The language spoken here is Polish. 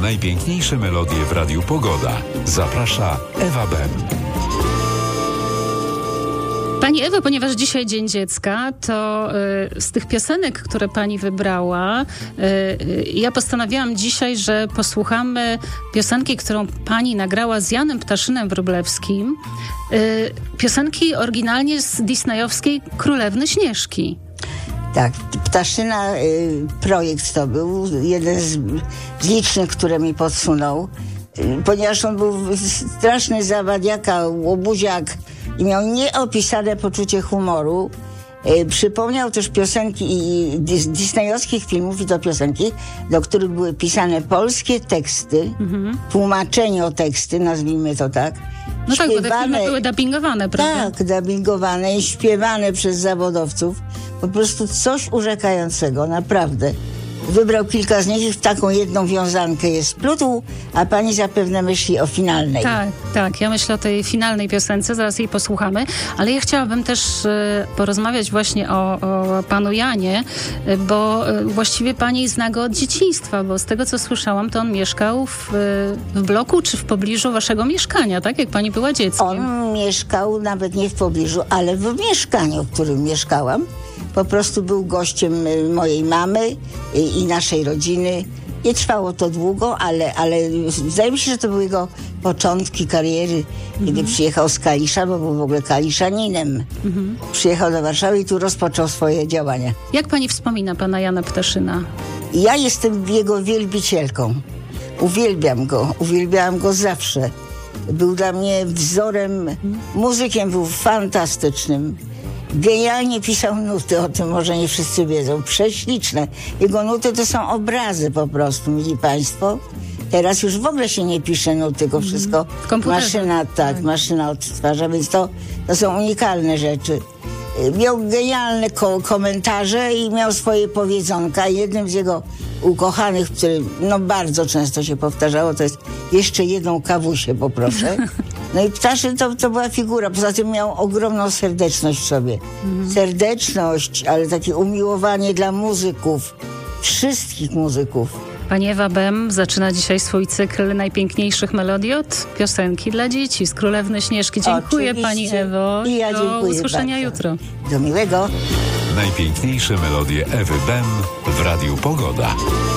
Najpiękniejsze melodie w Radiu Pogoda. Zaprasza Ewa Bem. Pani Ewo, ponieważ dzisiaj Dzień Dziecka, to z tych piosenek, które pani wybrała, ja postanowiłam dzisiaj, że posłuchamy piosenki, którą pani nagrała z Janem Ptaszynem-Wróblewskim. Piosenki oryginalnie z disneyowskiej Królewny Śnieżki. Tak, Ptaszyna projekt to był jeden z licznych, które mi podsunął, ponieważ on był straszny zawadiaka, łobuziak i miał nieopisane poczucie humoru. Przypomniał też piosenki disneyowskich filmów i to piosenki, do których były pisane polskie teksty, tłumaczenie o teksty, nazwijmy to tak. No tak, bo te filmy były dubbingowane, prawda? Tak, dubbingowane i śpiewane przez zawodowców. Po prostu coś urzekającego, naprawdę. Wybrał kilka z nich i w taką jedną wiązankę je splótł, a pani zapewne myśli o finalnej. Tak, ja myślę o tej finalnej piosence, zaraz jej posłuchamy, ale ja chciałabym też porozmawiać właśnie o panu Janie, bo właściwie pani zna go od dzieciństwa, bo z tego co słyszałam, to on mieszkał w bloku czy w pobliżu waszego mieszkania, tak? Jak pani była dzieckiem. On mieszkał nawet nie w pobliżu, ale w mieszkaniu, w którym mieszkałam. Po prostu był gościem mojej mamy i naszej rodziny. Nie trwało to długo, ale wydaje mi się, że to były jego początki kariery, kiedy przyjechał z Kalisza, bo był w ogóle kaliszaninem. Przyjechał do Warszawy i tu rozpoczął swoje działania. Jak pani wspomina pana Jana Ptaszyna? Ja jestem jego wielbicielką. Uwielbiałam go zawsze. Był dla mnie wzorem, muzykiem był fantastycznym. Genialnie pisał nuty, o tym może nie wszyscy wiedzą, prześliczne. Jego nuty to są obrazy po prostu, mili państwo. Teraz już w ogóle się nie pisze nut, tylko wszystko maszyna odtwarza, więc to są unikalne rzeczy. Miał genialne komentarze i miał swoje powiedzonka. Jednym z jego ukochanych, który bardzo często się powtarzało, to jest jeszcze jedną kawusię poproszę. No i Ptaszyn to była figura. Poza tym miał ogromną serdeczność w sobie. Serdeczność, ale takie umiłowanie dla muzyków. Wszystkich muzyków. Pani Ewa Bem zaczyna dzisiaj swój cykl najpiękniejszych melodii od piosenki dla dzieci z Królewny Śnieżki. Dziękuję pani Ewo. I ja dziękuję do usłyszenia bardzo. jutro. Do miłego. Najpiękniejsze melodie Ewy Bem w Radiu Pogoda.